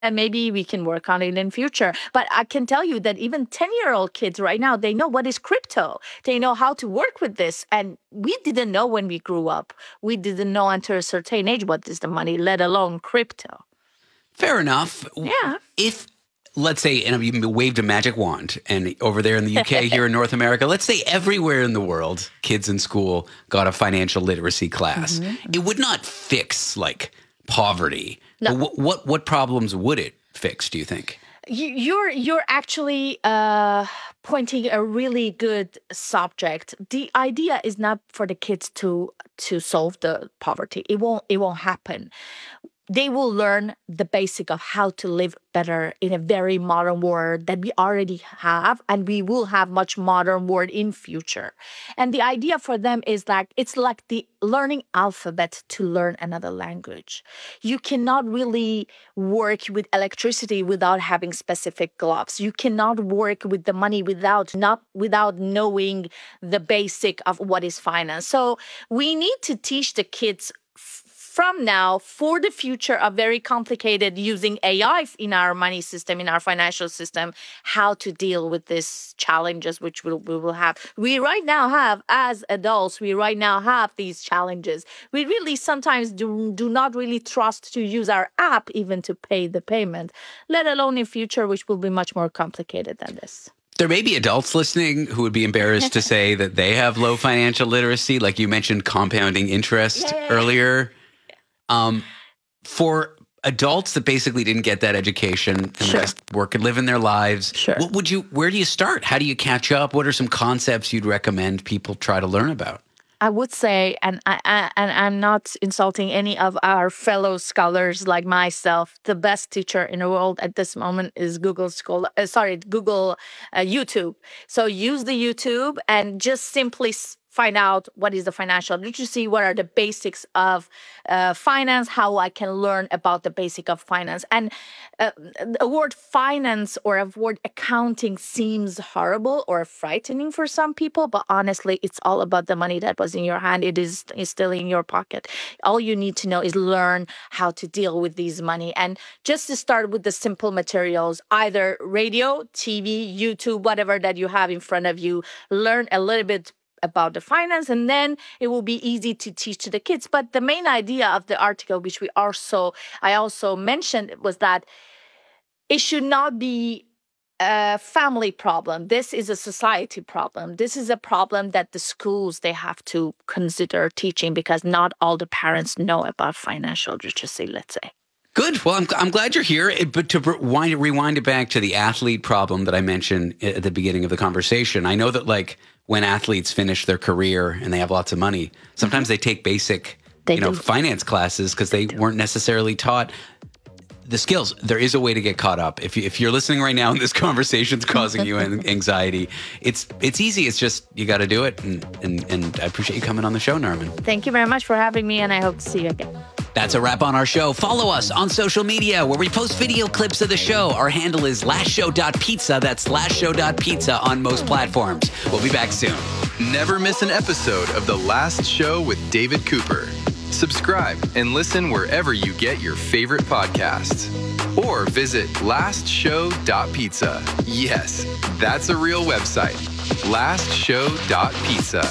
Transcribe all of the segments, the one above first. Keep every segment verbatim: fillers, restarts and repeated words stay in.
And maybe we can work on it in future. But I can tell you that even ten-year-old kids right now, they know what is crypto. They know how to work with this. And we didn't know when we grew up. We didn't know until a certain age what is the money, let alone crypto. Fair enough. Yeah. If, let's say, and you waved a magic wand, and over there in the U K, here in North America, let's say everywhere in the world, kids in school got a financial literacy class. Mm-hmm. It would not fix, like, poverty. No. What, what what problems would it fix, do you think? You're you're actually uh, pointing a really good subject. The idea is not for the kids to to solve the poverty. It won't it won't happen. They will learn the basic of how to live better in a very modern world that we already have, and we will have much modern world in future. And the idea for them is like, it's like the learning alphabet to learn another language. You cannot really work with electricity without having specific gloves. You cannot work with the money without not without knowing the basic of what is finance. So we need to teach the kids from now for the future of very complicated using A I in our money system, in our financial system, how to deal with these challenges which we'll, we will have. We right now have, as adults, we right now have these challenges. We really sometimes do, do not really trust to use our app even to pay the payment, let alone in future, which will be much more complicated than this. There may be adults listening who would be embarrassed to say that they have low financial literacy, like you mentioned compounding interest yeah. earlier. Um, for adults that basically didn't get that education and sure. just work and live in their lives, sure. what would you? Where do you start? How do you catch up? What are some concepts you'd recommend people try to learn about? I would say, and I, I and I'm not insulting any of our fellow scholars like myself, the best teacher in the world at this moment is Google Scholar. Uh, sorry, Google uh, YouTube. So use the YouTube and just simply find out what is the financial literacy, what are the basics of uh, finance, how I can learn about the basic of finance. And uh, the word finance or a word accounting seems horrible or frightening for some people, but honestly, it's all about the money that was in your hand. It is, is still in your pocket. All you need to know is learn how to deal with these money. And just to start with the simple materials, either radio, T V, YouTube, whatever that you have in front of you, learn a little bit about the finance, and then it will be easy to teach to the kids. But the main idea of the article, which we also, I also mentioned, was that it should not be a family problem. This is a society problem. This is a problem that the schools, they have to consider teaching because not all the parents know about financial literacy, let's say. Good. Well, I'm, I'm glad you're here. But to rewind, rewind it back to the athlete problem that I mentioned at the beginning of the conversation, I know that like when athletes finish their career and they have lots of money, sometimes mm-hmm. they take basic they you know, finance classes because they, they weren't necessarily taught the skills. There is a way to get caught up. If, you, if you're listening right now and this conversation's causing you anxiety, it's it's easy. It's just you got to do it. And, and, and I appreciate you coming on the show, Nermin. Thank you very much for having me, and I hope to see you again. That's a wrap on our show. Follow us on social media where we post video clips of the show. Our handle is last show dot pizza. That's last show dot pizza on most platforms. We'll be back soon. Never miss an episode of The Last Show with David Cooper. Subscribe and listen wherever you get your favorite podcasts. Or visit last show dot pizza. Yes, that's a real website. last show dot pizza.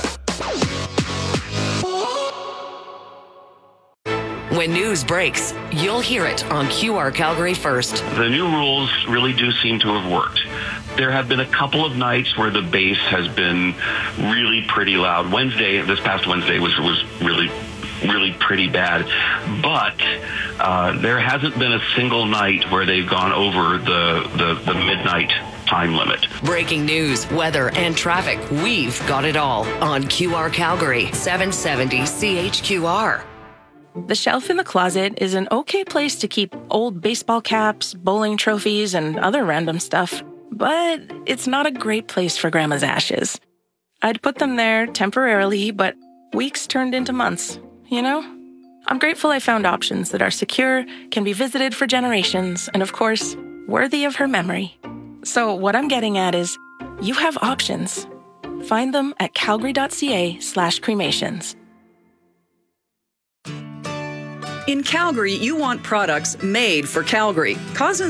When news breaks, you'll hear it on Q R Calgary first. The new rules really do seem to have worked. There have been a couple of nights where the bass has been really pretty loud. Wednesday, this past Wednesday was was really, really pretty bad. But uh, there hasn't been a single night where they've gone over the, the, the midnight time limit. Breaking news, weather, and traffic. We've got it all on Q R Calgary, seven seventy C H Q R. The shelf in the closet is an okay place to keep old baseball caps, bowling trophies, and other random stuff. But it's not a great place for Grandma's ashes. I'd put them there temporarily, but weeks turned into months, you know? I'm grateful I found options that are secure, can be visited for generations, and of course, worthy of her memory. So what I'm getting at is, you have options. Find them at calgary dot c a slash cremations. In Calgary, you want products made for Calgary. Cousins